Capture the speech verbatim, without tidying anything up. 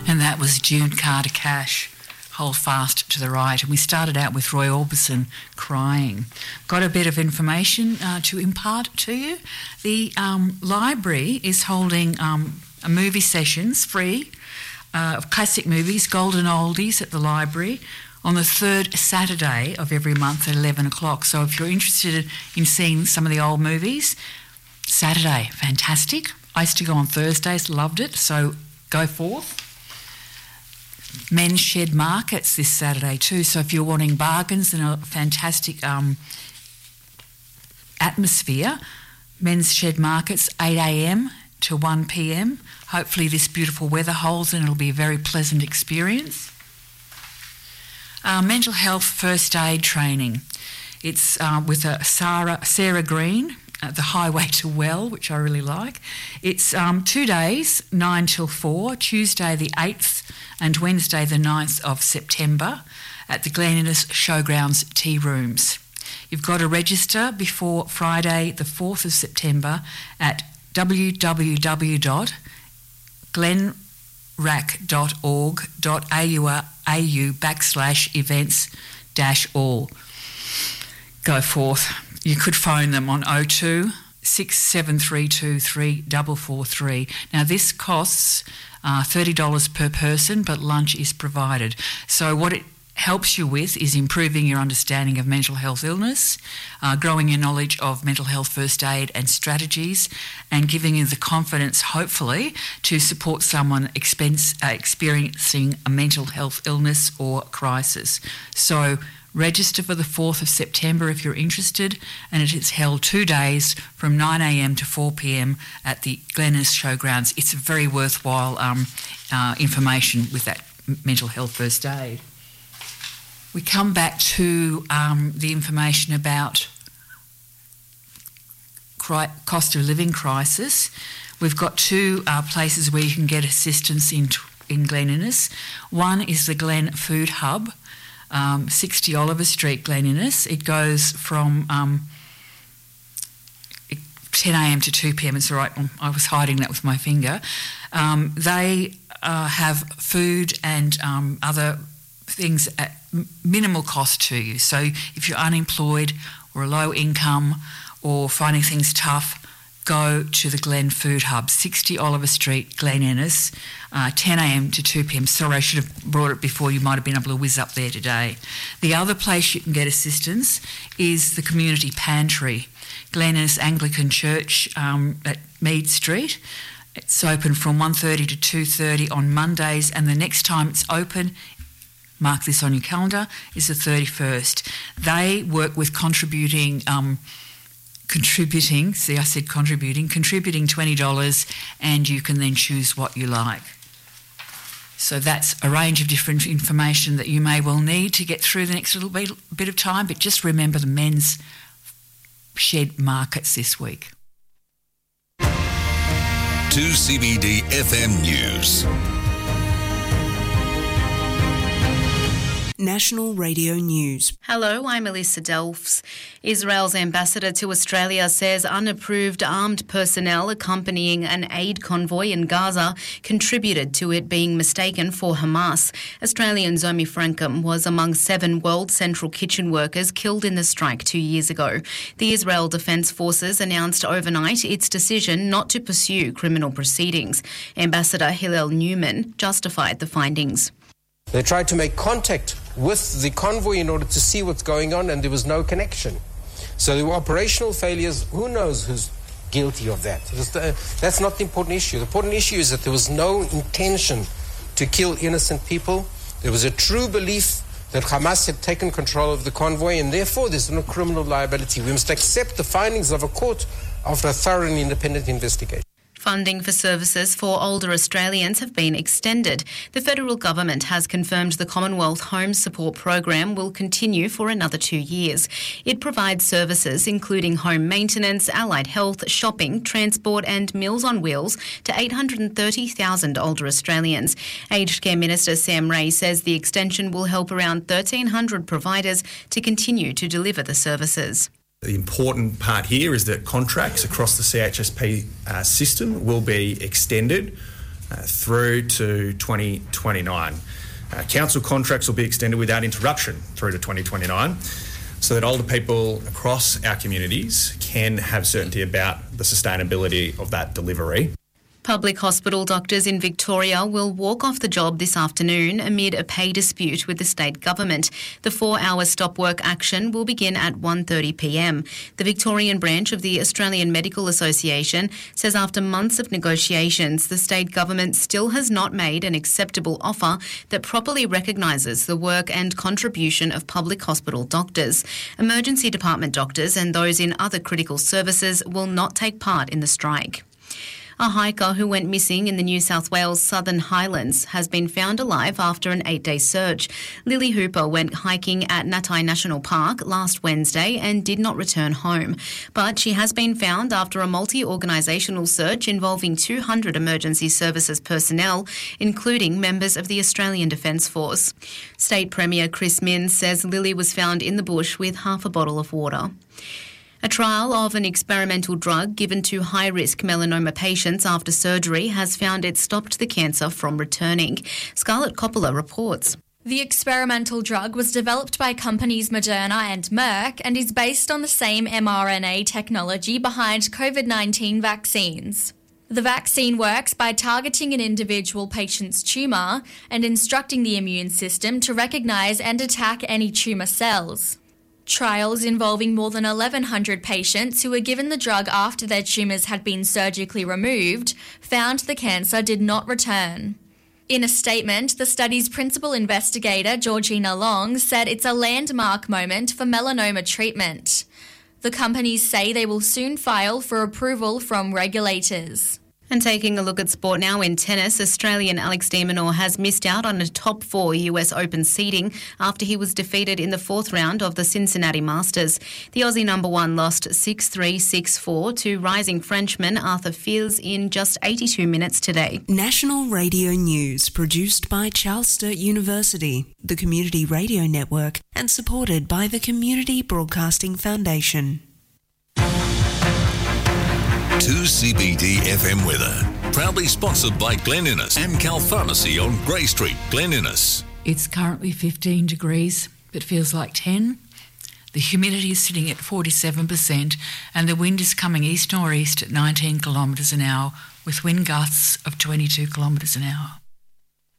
And that was June Carter Cash, Hold Fast to the Right. And we started out with Roy Orbison, Crying. Got a bit of information uh, to impart to you. The um, library is holding um, a movie sessions, free, uh, of classic movies, golden oldies at the library, on the third Saturday of every month at eleven o'clock. So if you're interested in seeing some of the old movies, Saturday, fantastic. I used to go on Thursdays, loved it, so go forth. Men's Shed Markets this Saturday too, so if you're wanting bargains and a fantastic um, atmosphere, Men's Shed Markets, eight a.m. to one p.m. Hopefully this beautiful weather holds and it'll be a very pleasant experience. Uh, mental health first aid training. It's uh, with a Sarah, Sarah Green at the Highway to Well, which I really like. It's um, two days, nine till four, Tuesday the eighth and Wednesday the ninth of September at the Glen Innes Showgrounds Tea Rooms. You've got to register before Friday the fourth of September at w w w dot glen rack dot org dot a u backslash events dash all. Go forth. You could phone them on oh two, six seven three two, three four four three. Now this costs uh, thirty dollars per person, but lunch is provided. So what it helps you with is improving your understanding of mental health illness, uh, growing your knowledge of mental health first aid and strategies, and giving you the confidence, hopefully, to support someone expense, uh, experiencing a mental health illness or crisis. So register for the fourth of September if you're interested, and it is held two days from nine a.m. to four p.m. at the Glen Innes Showgrounds. It's a very worthwhile um, uh, information with that mental health first aid. We come back to um, the information about cri- cost of living crisis. We've got two uh, places where you can get assistance in, in Glen Innes. One is the Glen Food Hub, um, sixty Oliver Street, Glen Innes. It goes from um, ten a.m. to two p.m. It's all right, I was hiding that with my finger. Um, they uh, have food and um, other things at minimal cost to you. So if you're unemployed or a low income or finding things tough, go to the Glen Food Hub, sixty Oliver Street, Glen Innes, uh, ten a.m. to two p.m. Sorry, I should have brought it before. You might have been able to whiz up there today. The other place you can get assistance is the Community Pantry, Glen Innes Anglican Church um, at Mead Street. It's open from one thirty to two thirty on Mondays, and the next time it's open, mark this on your calendar, is the thirty-first. They work with contributing, um, contributing, see I said contributing, contributing twenty dollars, and you can then choose what you like. So that's a range of different information that you may well need to get through the next little bit, bit of time, but just remember the Men's Shed Markets this week. two C B D F M News. National Radio News. Hello, I'm Elisa Delfs. Israel's ambassador to Australia says unapproved armed personnel accompanying an aid convoy in Gaza contributed to it being mistaken for Hamas. Australian Zomi Frankham was among seven World Central Kitchen workers killed in the strike two years ago. The Israel Defence Forces announced overnight its decision not to pursue criminal proceedings. Ambassador Hillel Newman justified the findings. They tried to make contact with the convoy in order to see what's going on, and there was no connection. So there were operational failures. Who knows who's guilty of that? Just, uh, that's not the important issue. The important issue is that there was no intention to kill innocent people. There was a true belief that Hamas had taken control of the convoy, and therefore there's no criminal liability. We must accept the findings of a court after a thorough and independent investigation. Funding for services for older Australians have been extended. The federal government has confirmed the Commonwealth Home Support Program will continue for another two years. It provides services including home maintenance, allied health, shopping, transport and Meals on Wheels to eight hundred thirty thousand older Australians. Aged Care Minister Sam Ray says the extension will help around thirteen hundred providers to continue to deliver the services. The important part here is that contracts across the C H S P uh, system will be extended uh, through to twenty twenty-nine. Uh, council contracts will be extended without interruption through to twenty twenty-nine, so that older people across our communities can have certainty about the sustainability of that delivery. Public hospital doctors in Victoria will walk off the job this afternoon amid a pay dispute with the state government. The four-hour stop work action will begin at one thirty p m. The Victorian branch of the Australian Medical Association says after months of negotiations, the state government still has not made an acceptable offer that properly recognises the work and contribution of public hospital doctors. Emergency department doctors and those in other critical services will not take part in the strike. A hiker who went missing in the New South Wales Southern Highlands has been found alive after an eight-day search. Lily Hooper went hiking at Natai National Park last Wednesday and did not return home. But she has been found after a multi-organisational search involving two hundred emergency services personnel, including members of the Australian Defence Force. State Premier Chris Minns says Lily was found in the bush with half a bottle of water. A trial of an experimental drug given to high-risk melanoma patients after surgery has found it stopped the cancer from returning. Scarlett Coppola reports. The experimental drug was developed by companies Moderna and Merck and is based on the same mRNA technology behind COVID nineteen vaccines. The vaccine works by targeting an individual patient's tumour and instructing the immune system to recognise and attack any tumour cells. Trials involving more than eleven hundred patients who were given the drug after their tumours had been surgically removed found the cancer did not return. In a statement, the study's principal investigator, Georgina Long, said it's a landmark moment for melanoma treatment. The companies say they will soon file for approval from regulators. And taking a look at sport now in tennis, Australian Alex de Minaur has missed out on a top four U S Open seeding after he was defeated in the fourth round of the Cincinnati Masters. The Aussie number one lost six three, six four to rising Frenchman Arthur Fils in just eighty-two minutes today. National Radio News, produced by Charles Sturt University, the Community Radio Network, and supported by the Community Broadcasting Foundation. two C B D F M weather. Proudly sponsored by Glen Innes, Amcal Pharmacy on Grey Street, Glen Innes. It's currently fifteen degrees, but feels like ten. The humidity is sitting at forty-seven percent and the wind is coming east-northeast at nineteen kilometres an hour with wind gusts of twenty-two kilometres an hour.